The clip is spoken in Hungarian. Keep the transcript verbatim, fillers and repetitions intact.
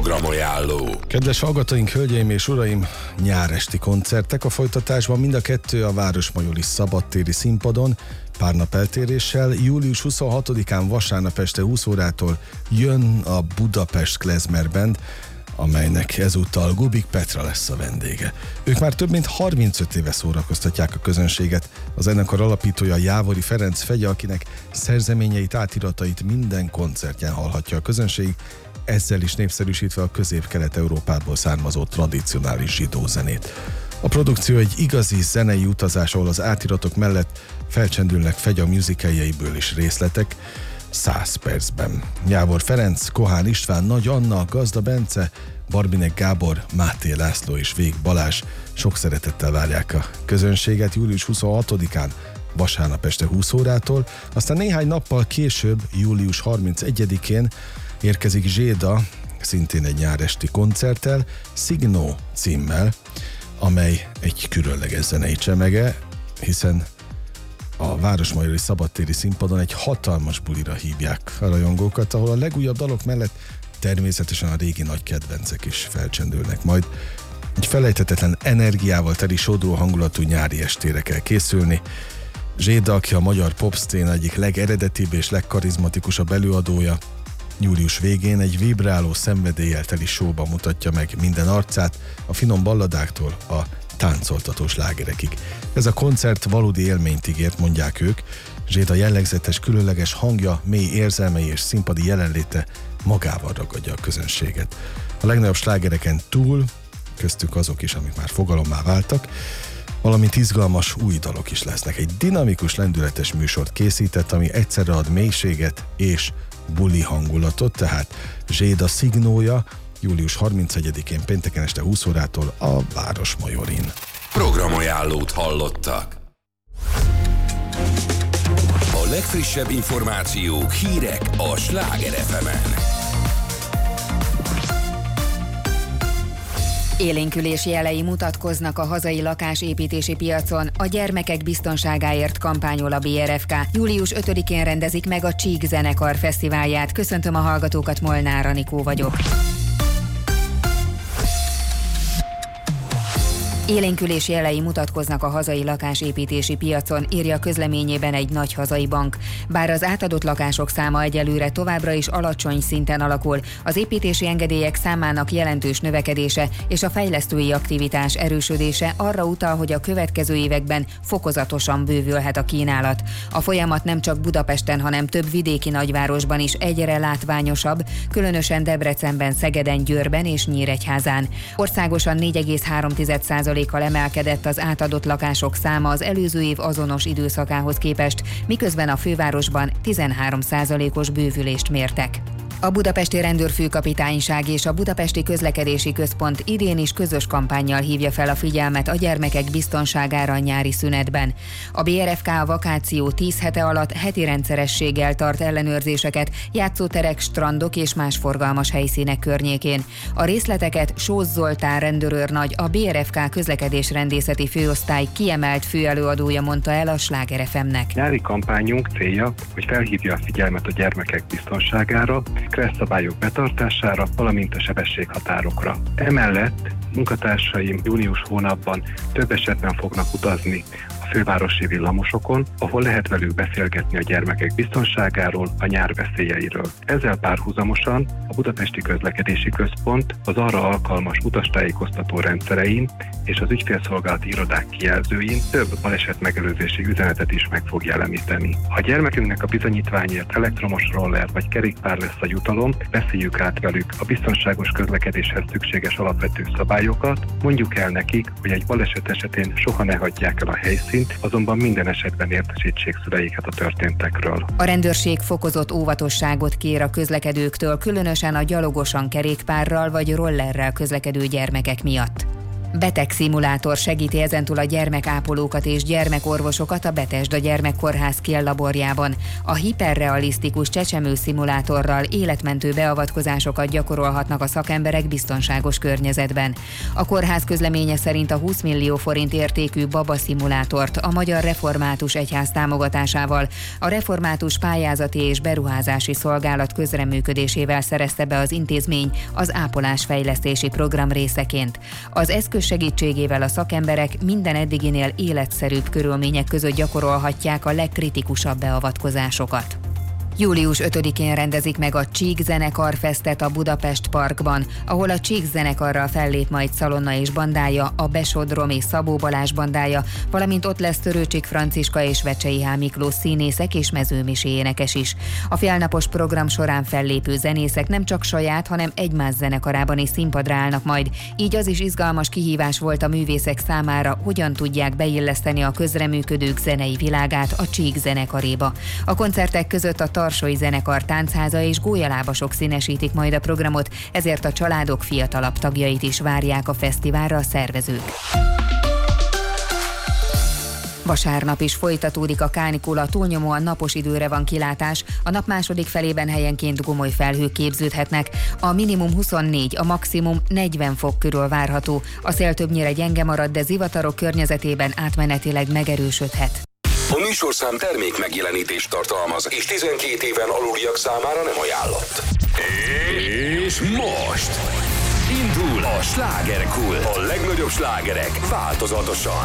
Programajánló. Kedves hallgatóink, hölgyeim és uraim, nyáresti koncertek a folytatásban, mind a kettő a Városmajori szabadtéri színpadon, pár nap eltéréssel. július huszonhatodikán vasárnap este húsz órától jön a Budapest Klezmer Band, amelynek ezúttal Gubik Petra lesz a vendége. Ők már több mint harmincöt éve szórakoztatják a közönséget. A zenekar alapítója Jávori Ferenc Fegye, akinek szerzeményeit, átiratait minden koncertjén hallhatja a közönség, ezzel is népszerűsítve a közép-kelet-európából származó tradicionális zsidó zenét. A produkció egy igazi zenei utazás, ahol az átiratok mellett felcsendülnek Fegye musicaljeiből is részletek, száz percben. Jávor Ferenc, Kohán István, Nagy Anna, Gazda Bence, Barbinek Gábor, Máté László és Vég Balázs sok szeretettel várják a közönséget július huszonhatodikán, vasárnap este húsz órától, aztán néhány nappal később, július harmincegyedikén érkezik Zséda, szintén egy nyáresti koncerttel, Signó címmel, amely egy különleges zenei csemege, hiszen a Városmajori szabadtéri színpadon egy hatalmas bulira hívják a rajongókat, ahol a legújabb dalok mellett természetesen a régi nagy kedvencek is felcsendülnek majd. Egy felejthetetlen energiával teli sodró hangulatú nyári estére kell készülni. Zséda, aki a magyar popszcéna egyik legeredetibb és legkarizmatikusabb előadója, július végén egy vibráló szenvedéllyel teli showba mutatja meg minden arcát, a finom balladáktól a táncoltató slágerekig. Ez a koncert valódi élményt ígért, mondják ők. Zséda jellegzetes, különleges hangja, mély érzelmei és színpadi jelenléte magával ragadja a közönséget. A legnagyobb slágereken túl, köztük azok is, amik már fogalommá váltak, valamint izgalmas új dalok is lesznek. Egy dinamikus, lendületes műsort készített, ami egyszerre ad mélységet és buli hangulatot, tehát Zséda Signója július harmincegyedikén pénteken este húsz órától a Városmajorin. Programajánlót hallottak. A legfrissebb információk, hírek a Sláger ef emen. Élénkülés jelei mutatkoznak a hazai lakásépítési piacon. A gyermekek biztonságáért kampányol a bé er ef ká. július ötödikén rendezik meg a Csík zenekar fesztiválját. Köszöntöm a hallgatókat, Molnár Anikó vagyok. Élénkülés jelei mutatkoznak a hazai lakásépítési piacon, írja a közleményében egy nagy hazai bank. Bár az átadott lakások száma egyelőre továbbra is alacsony szinten alakul, az építési engedélyek számának jelentős növekedése és a fejlesztői aktivitás erősödése arra utal, hogy a következő években fokozatosan bővülhet a kínálat. A folyamat nem csak Budapesten, hanem több vidéki nagyvárosban is egyre látványosabb, különösen Debrecenben, Szegeden, Győrben és Nyíregyházán. Országosan négy egész három százalékkal emelkedett az átadott lakások száma az előző év azonos időszakához képest, miközben a fővárosban tizenhárom százalékos bővülést mértek. A Budapesti Rendőrfőkapitányság és a Budapesti Közlekedési Központ idén is közös kampánnyal hívja fel a figyelmet a gyermekek biztonságára a nyári szünetben. A bé er ef ká a vakáció tíz hete alatt heti rendszerességgel tart ellenőrzéseket játszóterek, strandok és más forgalmas helyszínek környékén. A részleteket Sósz Zoltán rendőrőrnagy, a bé er ef ká közlekedésrendészeti főosztály kiemelt főelőadója mondta el a Sláger ef emnek. Nyári kampányunk célja, hogy felhívja a figyelmet a gyermekek biztonságára, stresszabályok betartására, valamint a sebességhatárokra. Emellett munkatársaim június hónapban több esetben fognak utazni a fővárosi villamosokon, ahol lehet velük beszélgetni a gyermekek biztonságáról, a nyár veszélyeiről. Ezzel párhuzamosan a Budapesti Közlekedési Központ az arra alkalmas utastájékoztató rendszerein és az ügyfélszolgálati irodák kijelzőin több baleset megelőzési üzenetet is meg fog jeleníteni. Ha a gyermekünknek a bizonyítványért elektromos roller vagy kerékpár lesz a jutalom, beszéljük át velük a biztonságos közlekedéshez szükséges alapvető szabályokat, mondjuk el nekik, hogy egy baleset esetén soha ne hagyják el a helyszínt, azonban minden esetben értesítsék szüleiket a történtekről. A rendőrség fokozott óvatosságot kér a közlekedőktől, különösen a gyalogosan kerékpárral vagy rollerrel közlekedő gyermekek miatt. Betegszimulátor segíti ezentúl a gyermekápolókat és gyermekorvosokat a Bethesda Gyermekkórház Kiel laborjában. A hiperrealisztikus csecsemőszimulátorral életmentő beavatkozásokat gyakorolhatnak a szakemberek biztonságos környezetben. A kórház közleménye szerint a húsz millió forint értékű babaszimulátort a Magyar Református Egyház támogatásával a Református Pályázati és Beruházási Szolgálat közreműködésével szerezte be az intézmény az ápolásfejlesztési program részeként. Az eszköz segítségével a szakemberek minden eddiginél életszerűbb körülmények között gyakorolhatják a legkritikusabb beavatkozásosokat. július ötödikén rendezik meg a Csík Zenekar Festet a Budapest Parkban, ahol a Csík zenekarral fellép majd Szalonna és bandája, a Besodrom és Szabó Balázs bandája, valamint ott lesz Törőcsik Franciska és Vecsei H. Miklós színészek és mezőmisi énekes is. A félnapos program során fellépő zenészek nem csak saját, hanem egymás zenekarában is színpadra állnak majd, így az is izgalmas kihívás volt a művészek számára, hogyan tudják beilleszteni a közreműködők zenei világát a Csík zenekaréba. A koncertek között a Tarsói Zenekar táncháza és gólyalábasok színesítik majd a programot, ezért a családok fiatalabb tagjait is várják a fesztiválra a szervezők. Vasárnap is folytatódik a kánikula, túlnyomóan napos időre van kilátás, a nap második felében helyenként gomoly felhők képződhetnek, a minimum huszonnégy, a maximum negyven fok körül várható, a szél többnyire gyenge marad, de zivatarok környezetében átmenetileg megerősödhet. A műsorszám termék megjelenítést tartalmaz, és tizenkét éven aluliak számára nem ajánlott. És most indul a slágerkult. A legnagyobb slágerek változatosan